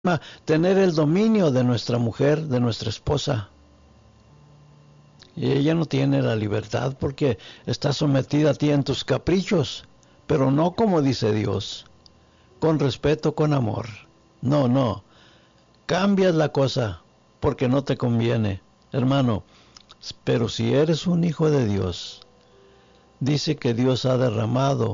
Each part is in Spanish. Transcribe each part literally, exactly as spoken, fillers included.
tener el dominio de nuestra mujer, de nuestra esposa. Y ella no tiene la libertad porque está sometida a ti en tus caprichos, pero no como dice Dios, con respeto, con amor. No, no, cambias la cosa porque no te conviene, hermano. Pero si eres un hijo de Dios, dice que Dios ha derramado,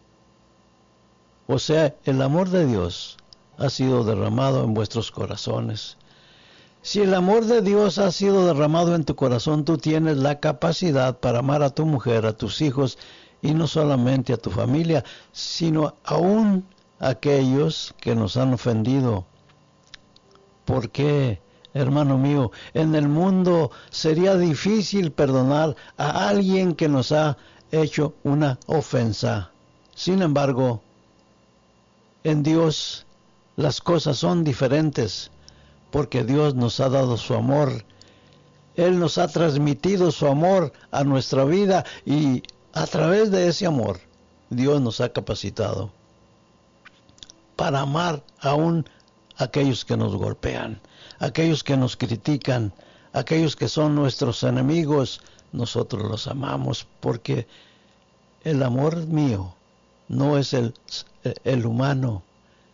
o sea, el amor de Dios ha sido derramado en vuestros corazones. Si el amor de Dios ha sido derramado en tu corazón, tú tienes la capacidad para amar a tu mujer, a tus hijos, y no solamente a tu familia, sino aún a aquellos que nos han ofendido. ¿Por qué, hermano mío? En el mundo sería difícil perdonar a alguien que nos ha hecho una ofensa. Sin embargo, en Dios las cosas son diferentes, porque Dios nos ha dado su amor. Él nos ha transmitido su amor a nuestra vida y a través de ese amor, Dios nos ha capacitado para amar aún a aquellos que nos golpean, aquellos que nos critican, aquellos que son nuestros enemigos. Nosotros los amamos porque el amor mío no es el, el humano.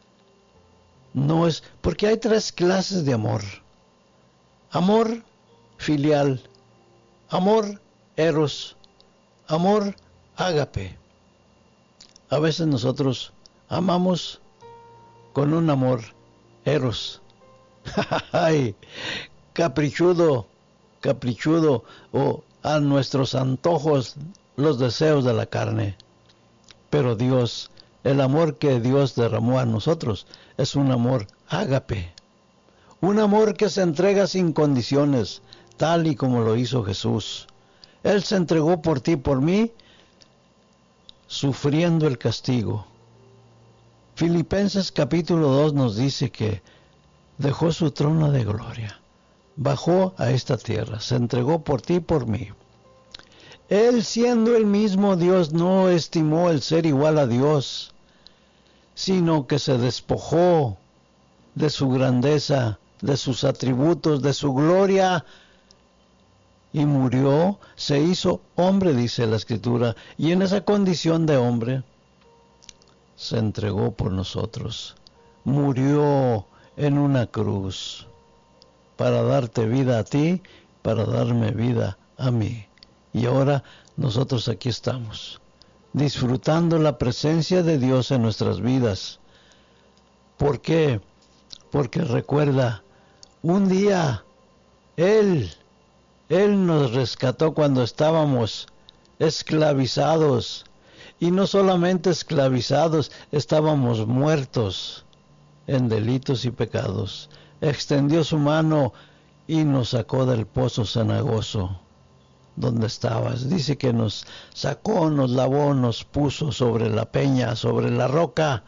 No es, porque hay tres clases de amor. Amor filial, amor eros, amor ágape. A veces nosotros amamos con un amor eros. Ay, caprichudo, caprichudo, o a nuestros antojos, los deseos de la carne. Pero Dios, el amor que Dios derramó a nosotros, es un amor ágape. Un amor que se entrega sin condiciones, tal y como lo hizo Jesús. Él se entregó por ti y por mí, sufriendo el castigo. Filipenses capítulo dos nos dice que dejó su trono de gloria, bajó a esta tierra, se entregó por ti y por mí. Él, siendo el mismo Dios, no estimó el ser igual a Dios, sino que se despojó de su grandeza, de sus atributos, de su gloria, y murió, se hizo hombre, dice la Escritura, y en esa condición de hombre se entregó por nosotros, murió en una cruz, para darte vida a ti, para darme vida a mí. Y ahora nosotros aquí estamos, disfrutando la presencia de Dios en nuestras vidas. ¿Por qué? Porque recuerda, un día Él, Él nos rescató cuando estábamos esclavizados. Y no solamente esclavizados, estábamos muertos en delitos y pecados. Extendió su mano y nos sacó del pozo cenagoso donde estabas. Dice que nos sacó, nos lavó, nos puso sobre la peña, sobre la roca.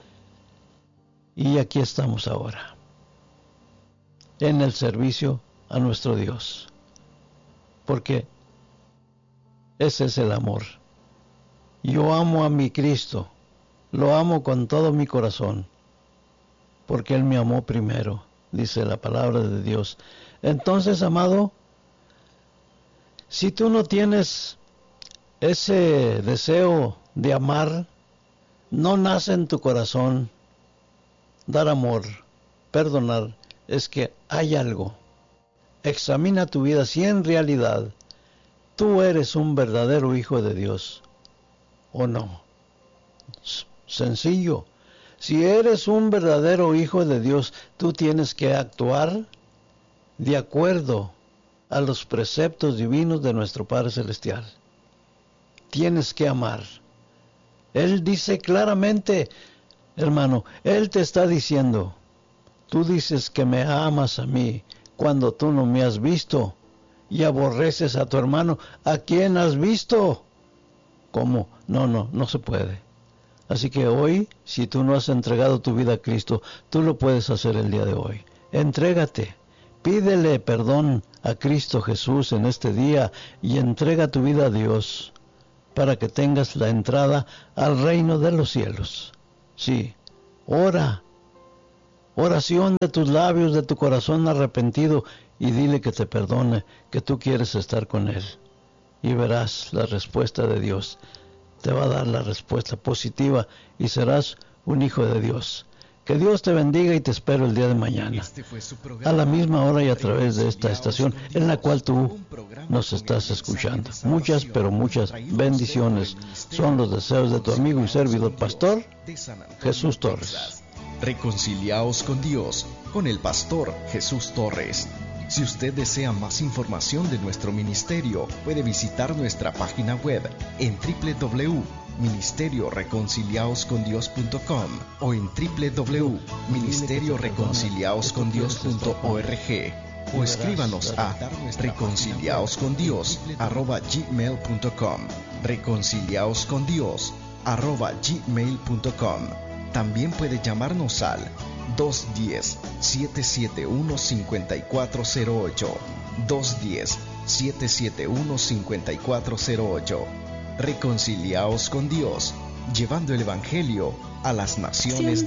Y aquí estamos ahora, en el servicio a nuestro Dios. Porque ese es el amor. Yo amo a mi Cristo, lo amo con todo mi corazón, porque Él me amó primero, dice la palabra de Dios. Entonces, amado, si tú no tienes ese deseo de amar, no nace en tu corazón dar amor, perdonar, es que hay algo. Examina tu vida si en realidad tú eres un verdadero hijo de Dios o no. Sencillo. Si eres un verdadero hijo de Dios, tú tienes que actuar de acuerdo a los preceptos divinos de nuestro Padre Celestial. Tienes que amar. Él dice claramente, hermano, Él te está diciendo, tú dices que me amas a mí cuando tú no me has visto y aborreces a tu hermano. ¿A quién has visto? ¿Cómo? No, no, no se puede. Así que hoy, si tú no has entregado tu vida a Cristo, tú lo puedes hacer el día de hoy. Entrégate. Pídele perdón a Cristo Jesús en este día y entrega tu vida a Dios para que tengas la entrada al reino de los cielos. Sí, ora, oración de tus labios, de tu corazón arrepentido, y dile que te perdone, que tú quieres estar con Él. Y verás la respuesta de Dios. Te va a dar la respuesta positiva y serás un hijo de Dios. Que Dios te bendiga y te espero el día de mañana, a la misma hora y a través de esta estación en la cual tú nos estás escuchando. Muchas, pero muchas bendiciones son los deseos de tu amigo y servidor pastor Jesús Torres. Reconciliaos con Dios, con el pastor Jesús Torres. Si usted desea más información de nuestro ministerio, puede visitar nuestra página web en doble u doble u doble u punto ministerio reconciliaos con dios punto com o en doble u doble u doble u punto ministerio reconciliaos con dios punto org, o escríbanos a reconciliaoscondios arroba gmail punto com, reconciliaoscondios arroba gmail punto com. También puede llamarnos al dos uno cero, siete siete uno, cinco cuatro cero ocho, dos uno cero, siete siete uno, cinco cuatro cero ocho. Reconciliaos con Dios, llevando el Evangelio a las naciones